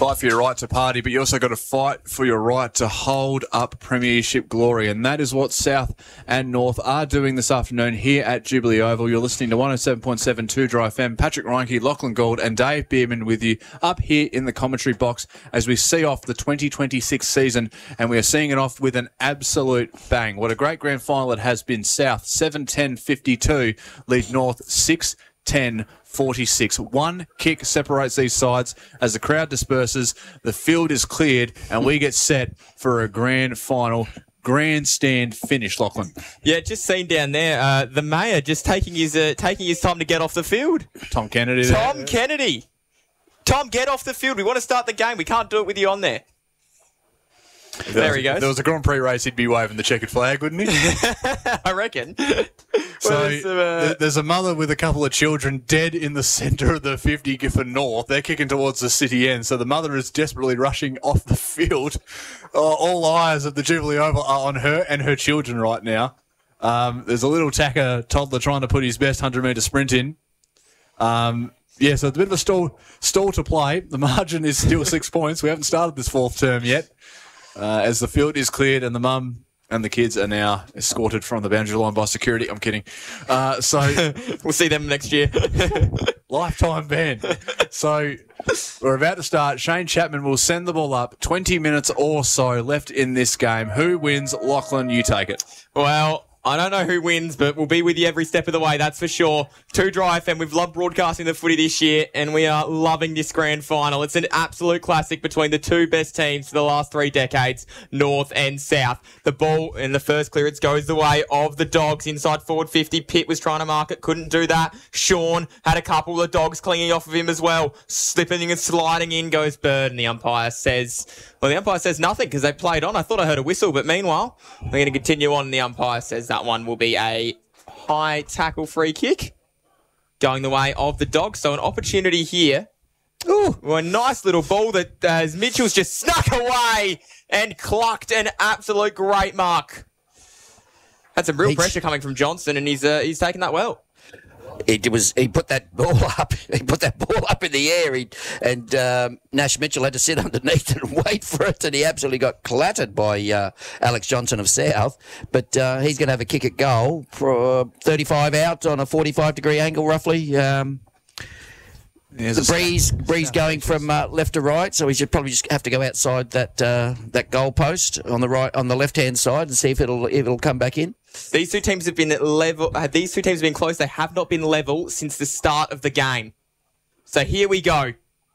fight for your right to party, but you also got to fight for your right to hold up premiership glory. And that is what South and North are doing this afternoon here at Jubilee Oval. You're listening to 107.7 2 Dry FM. Patrick Reinke, Lachlan Gould and Dave Bierman with you up here in the commentary box as we see off the 2026 season. And we are seeing it off with an absolute bang. What a great grand final it has been. South 7-10-52 lead North 6-10-46. One kick separates these sides. As the crowd disperses, the field is cleared and we get set for a grand final. Grandstand finish, Lachlan. Yeah, just seen down there, the mayor just taking his time to get off the field. Tom Kennedy. Tom Kennedy. Tom, get off the field. We want to start the game. We can't do it with you on there. There he goes. There was a Grand Prix race, he'd be waving the checkered flag, wouldn't he? I reckon. So there's a mother with a couple of children dead in the centre of the 50 for North. They're kicking towards the city end. So the mother is desperately rushing off the field. All eyes of the Jubilee Oval are on her and her children right now. There's a little tacker toddler trying to put his best 100-metre sprint in. Yeah, so it's a bit of a stall to play. The margin is still 6 points. We haven't started this fourth term yet. As the field is cleared and the mum and the kids are now escorted from the boundary line by security. I'm kidding. So we'll see them next year. Lifetime ban. So we're about to start. Shane Chapman will send the ball up. 20 minutes or so left in this game. Who wins? Lachlan, you take it. Well, I don't know who wins, but we'll be with you every step of the way, that's for sure. 2 Dry FM, we've loved broadcasting the footy this year, and we are loving this grand final. It's an absolute classic between the two best teams for the last 3 decades, North and South. The ball in the first clearance goes the way of the Dogs inside forward 50. Pitt was trying to mark it, couldn't do that. Sean had a couple of Dogs clinging off of him as well. Slipping and sliding in goes Bird, and the umpire says nothing because they played on. I thought I heard a whistle, but meanwhile, we're going to continue on, and the umpire says that one will be a high tackle free kick going the way of the Dogs. So an opportunity here. Ooh, a nice little ball that as Mitchell's just snuck away and clucked an absolute great mark. Had some real pressure coming from Johnson, and he's taken that well. He put that ball up. He put that ball up in the air, and Nash Mitchell had to sit underneath it and wait for it, and he absolutely got clattered by Alex Johnson of South. But he's going to have a kick at goal for 35 out on a 45-degree angle, roughly. The breeze going from left to right, so he should probably just have to go outside that goal post on the right, on the left-hand side, and see if it'll come back in. These two teams have been level. These two teams have been close. They have not been level since the start of the game. So here we go.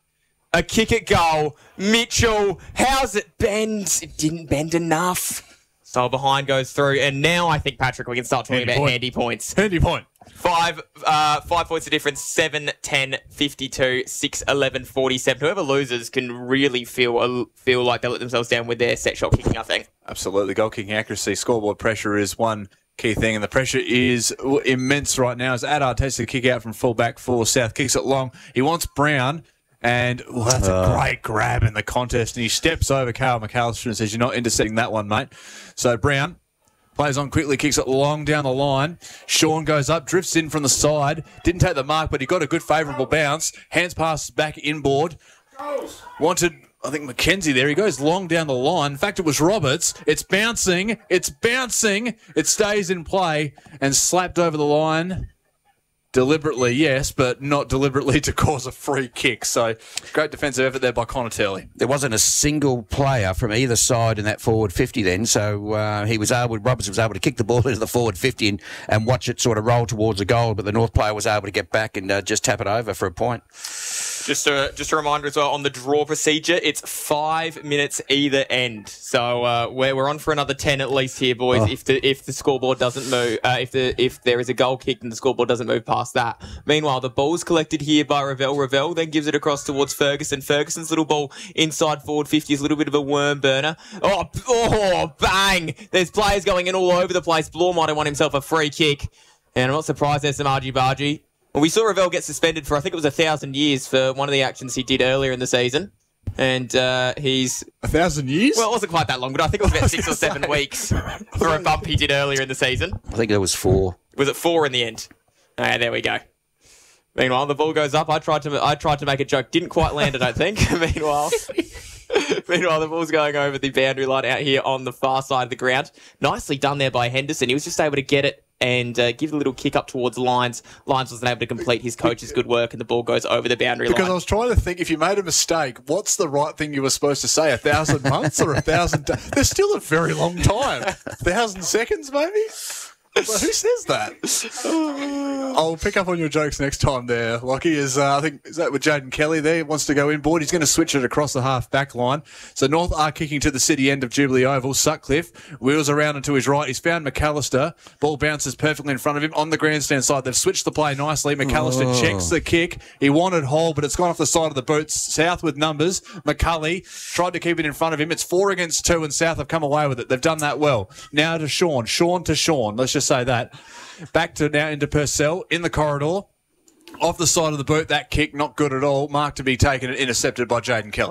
A kick at goal. Mitchell, how's it bend? It didn't bend enough. So behind goes through, and now I think, Patrick, we can start talking about handy points. Handy point. 5 points of difference, 7, 10, 52, 6, 11, 47. Whoever loses can really feel like they let themselves down with their set shot kicking, I think. Absolutely. Goal kicking accuracy, scoreboard pressure is one key thing, and the pressure is immense right now as Adar takes the kick out from full-back for South, kicks it long. He wants Brown, and that's a great grab in the contest, and he steps over Carl McAllister and says, "You're not intercepting that one, mate." So Brown plays on quickly, kicks it long down the line. Sean goes up, drifts in from the side. Didn't take the mark, but he got a good favourable bounce. Hands passes back inboard. Wanted, I think, McKenzie there. He goes long down the line. In fact, it was Roberts. It's bouncing. It's bouncing. It stays in play and slapped over the line. Deliberately, yes, but not deliberately to cause a free kick. So, great defensive effort there by Conatelli. There wasn't a single player from either side in that forward 50 then, so Roberts was able to kick the ball into the forward 50 and watch it sort of roll towards a goal, but the North player was able to get back and just tap it over for a point. Just a reminder as well on the draw procedure. It's 5 minutes either end, so we're on for another 10 at least here, boys. Oh. If the scoreboard doesn't move, if there is a goal kick and the scoreboard doesn't move past that. Meanwhile, the ball's collected here by Ravel. Ravel then gives it across towards Ferguson. Ferguson's little ball inside forward 50 is a little bit of a worm burner. Oh, bang! There's players going in all over the place. Blore might have won himself a free kick, and I'm not surprised there's some argy-bargy. Well, we saw Ravel get suspended for, I think it was 1,000 years for one of the actions he did earlier in the season. And he's... 1,000 years? Well, it wasn't quite that long, but I think it was about 6 or 7 weeks for a bump he did earlier in the season. I think it was 4. Was it 4 in the end? There we go. Meanwhile, the ball goes up. I tried to make a joke. Didn't quite land, I don't think. Meanwhile, the ball's going over the boundary line out here on the far side of the ground. Nicely done there by Henderson. He was just able to get it and give a little kick up towards Lyons. Lyons wasn't able to complete his coach's good work, and the ball goes over the boundary line. Because I was trying to think, if you made a mistake, what's the right thing you were supposed to say? 1,000 months or 1,000 days? There's still a very long time. 1,000 seconds, maybe? Well, who says that? I'll pick up on your jokes next time there. Lockie is, I think, is that with Jaden Kelly there? He wants to go inboard. He's going to switch it across the half-back line. So North are kicking to the city end of Jubilee Oval. Sutcliffe wheels around and to his right. He's found McAllister. Ball bounces perfectly in front of him on the grandstand side. They've switched the play nicely. McAllister checks the kick. He wanted Hall, but it's gone off the side of the boot. South with numbers. McCulley tried to keep it in front of him. It's 4 against 2, and South have come away with it. They've done that well. Now to Sean. Sean to Sean. Let's just say that. Back to now into Purcell in the corridor. Off the side of the boot, that kick, not good at all. Mark to be taken and intercepted by Jaden Kelly.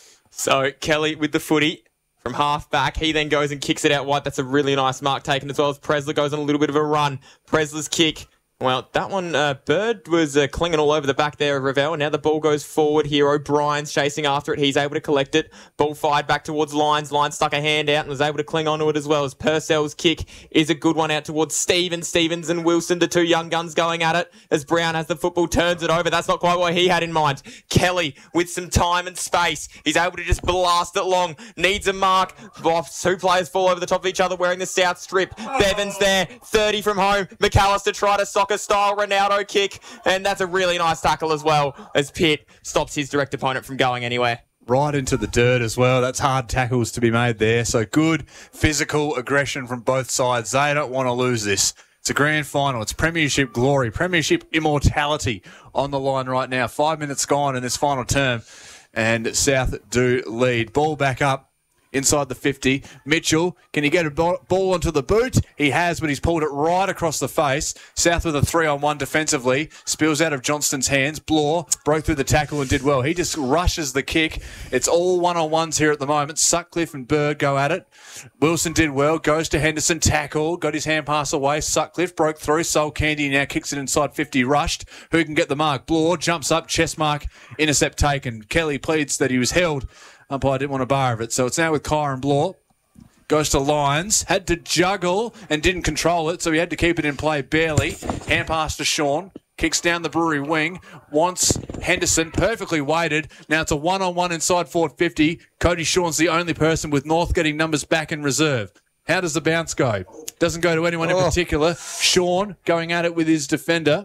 So Kelly with the footy from half back. He then goes and kicks it out wide. That's a really nice mark taken, as well as Presler goes on a little bit of a run. Presler's kick. Well, that one, Bird was clinging all over the back there of Ravel. Now the ball goes forward here. O'Brien's chasing after it. He's able to collect it. Ball fired back towards Lyons. Lyons stuck a hand out and was able to cling onto it, as well as Purcell's kick is a good one out towards Stevens. Stevens and Wilson, the two young guns going at it as Brown has the football, turns it over. That's not quite what he had in mind. Kelly with some time and space. He's able to just blast it long. Needs a mark. Two players fall over the top of each other wearing the South strip. Bevan's there. 30 from home. McAllister try to soccer style Ronaldo kick, and that's a really nice tackle as well, as Pitt stops his direct opponent from going anywhere. Right into the dirt as well. That's hard tackles to be made there. So good physical aggression from both sides. They don't want to lose this. It's a grand final. It's premiership glory, premiership immortality on the line right now. 5 minutes gone in this final term, and South do lead. Ball back up inside the 50. Mitchell, can he get a ball onto the boot? He has, but he's pulled it right across the face. South with a 3-on-1 defensively. Spills out of Johnston's hands. Bloor broke through the tackle and did well. He just rushes the kick. It's all one-on-ones here at the moment. Sutcliffe and Bird go at it. Wilson did well. Goes to Henderson. Tackle. Got his hand pass away. Sutcliffe broke through. Sol Candy now kicks it inside 50. Rushed. Who can get the mark? Bloor jumps up. Chest mark. Intercept taken. Kelly pleads that he was held. Umpire didn't want a bar of it. So it's now with Kyron Bloor. Goes to Lyons. Had to juggle and didn't control it, so he had to keep it in play barely. Hand pass to Sean. Kicks down the Brewery wing. Wants Henderson. Perfectly weighted. Now it's a one-on-one inside forward 50. Cody Sean's the only person with North getting numbers back in reserve. How does the bounce go? Doesn't go to anyone in particular. Sean going at it with his defender.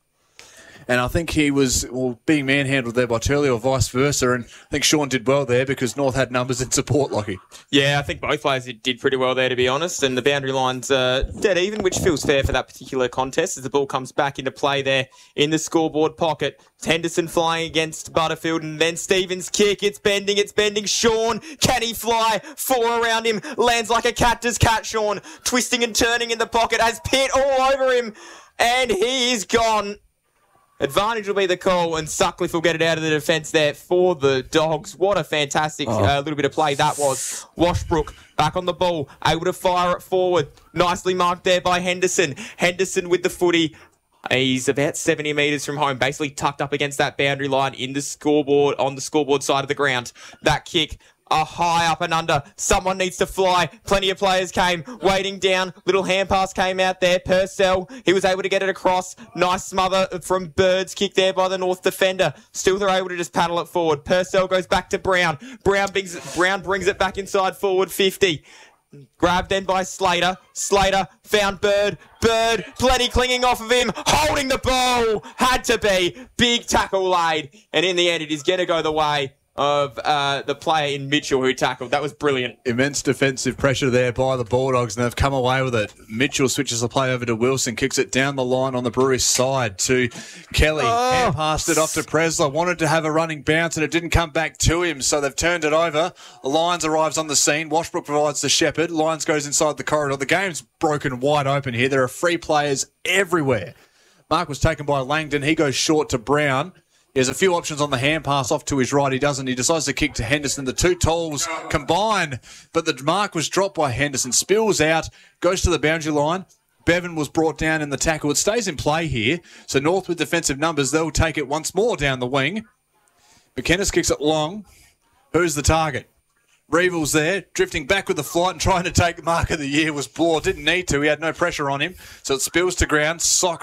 And I think he was being manhandled there by Turley or vice versa. And I think Sean did well there because North had numbers in support, Lockie. Yeah, I think both players did pretty well there, to be honest. And the boundary line's dead even, which feels fair for that particular contest as the ball comes back into play there in the scoreboard pocket. Henderson flying against Butterfield, and then Stevens' kick. It's bending. Sean, can he fly? 4 around him. Lands like a cat does cat, Sean. Twisting and turning in the pocket as Pitt all over him. And he is gone. Advantage will be the call, and Sutcliffe will get it out of the defence there for the Dogs. What a fantastic little bit of play that was. Washbrook back on the ball, able to fire it forward. Nicely marked there by Henderson. Henderson with the footy. He's about 70 metres from home, basically tucked up against that boundary line in the scoreboard, on the scoreboard side of the ground. That kick, a high up and under. Someone needs to fly. Plenty of players came waiting down. Little hand pass came out there. Purcell, he was able to get it across. Nice smother from Bird's kick there by the North defender. Still they're able to just paddle it forward. Purcell goes back to Brown. Brown brings it back inside forward 50. Grabbed then by Slater. Slater found Bird. Bird, plenty clinging off of him. Holding the ball. Had to be. Big tackle laid. And in the end, it is going to go the way of the player in Mitchell who tackled. That was brilliant. Immense defensive pressure there by the Bulldogs, and they've come away with it. Mitchell switches the play over to Wilson, kicks it down the line on the Brewery side to Kelly. Hand passed it off to Presler. Wanted to have a running bounce, and it didn't come back to him, so they've turned it over. Lyons arrives on the scene. Washbrook provides the Shepherd. Lyons goes inside the corridor. The game's broken wide open here. There are free players everywhere. Mark was taken by Langdon. He goes short to Brown. He has a few options on the hand pass off to his right. He doesn't. He decides to kick to Henderson. The two tools combine, but the mark was dropped by Henderson. Spills out, goes to the boundary line. Bevan was brought down in the tackle. It stays in play here. So North with defensive numbers. They'll take it once more down the wing. McKennis kicks it long. Who's the target? Reevel's there, drifting back with the flight and trying to take mark of the year was Bloor. Didn't need to. He had no pressure on him. So it spills to ground. Sock